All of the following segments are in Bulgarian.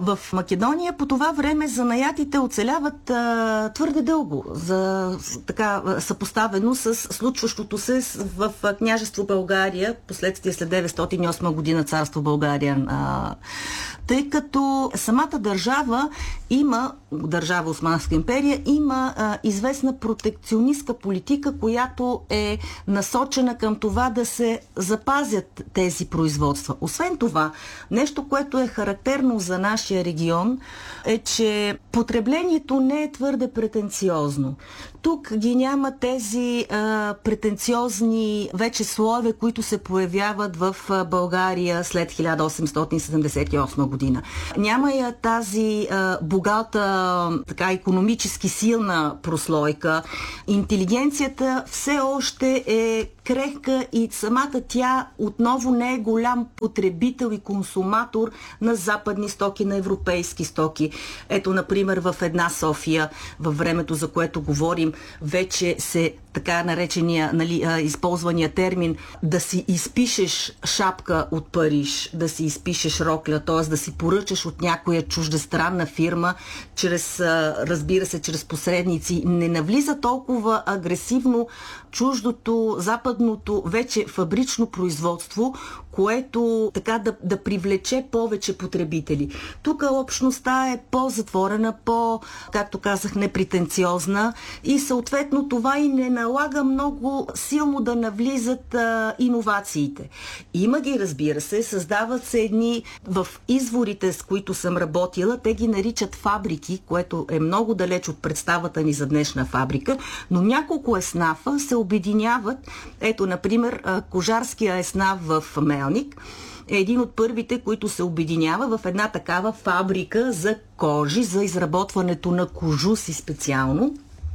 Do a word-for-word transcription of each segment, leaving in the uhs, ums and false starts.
В Македония по това време занаятите оцеляват а, твърде дълго, за, така съпоставено с случващото се в княжество България, последствие след деветстотин и осма година царство България. А, тъй като самата държава има, държава Османска империя, има а, известна протекционистка политика, която е насочена към това да се запазят тези производства. Освен това, нещо, което е характерно за нашия регион, е, че потреблението не е твърде претенциозно. Тук ги няма тези а, претенциозни вече слоеве, които се появяват в а, България след хиляда осемстотин седемдесет и осма година. Няма я тази а, богата, така икономически силна прослойка. Интелигенцията все още е крехка и самата тя отново не е голям потребител и консуматор на западни стоки, на европейски стоки. Ето, например, в една София, във времето, за което говорим, вече се така наречения, нали, използвания термин да си изпишеш шапка от Париж, да си изпишеш рокля, т.е. да си поръчаш от някоя чуждестранна фирма, чрез, разбира се, чрез посредници. Не навлиза толкова агресивно чуждото, западното, вече фабрично производство, което така да, да привлече повече потребители. Тук общността е по-затворена, по, както казах, непретенциозна и съответно това и не налага много силно да навлизат а, иновациите. Има ги, разбира се, създават се едни в изворите, с които съм работила, те ги наричат фабрики, което е много далеч от представата ни за днешна фабрика, но няколко еснафа се обединяват. Ето, например, кожарския еснав в Мелник е един от първите, които се обединява в една такава фабрика за кожи, за изработването на кожуси специално.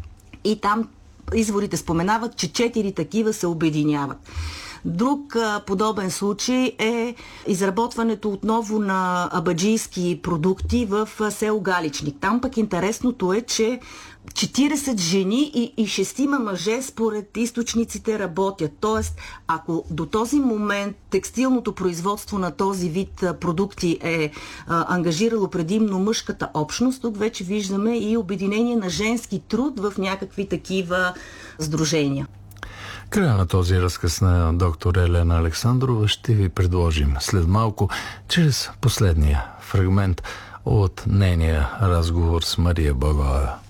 И там изворите споменават, че четири такива се обединяват. Друг а, подобен случай е изработването отново на абаджийски продукти в а, село Галичник. Там пък интересното е, че четиридесет жени и, и шестима мъже според източниците работят. Тоест, ако до този момент текстилното производство на този вид а, продукти е а, ангажирало предимно мъжката общност, тук вече виждаме и обединение на женски труд в някакви такива сдружения. Края на този разказ на доктор Елена Александрова ще ви предложим след малко чрез последния фрагмент от нейния разговор с Мария Благоева.